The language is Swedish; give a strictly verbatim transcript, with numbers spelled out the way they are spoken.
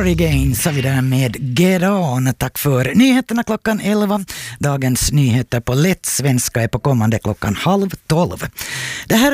Marry Gaines har vi där med Get On. Tack för nyheterna klockan elva. Dagens nyheter på lätt svenska är på kommande klockan halv tolv. Det här